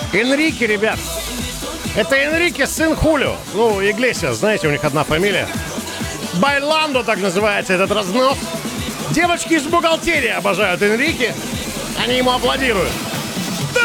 Энрике, ребят. Это Энрике, сын Хулио. Ну, Иглесиас, знаете, у них одна фамилия. Байландо, так называется этот разнос. Девочки из бухгалтерии обожают Энрике. Они ему аплодируют.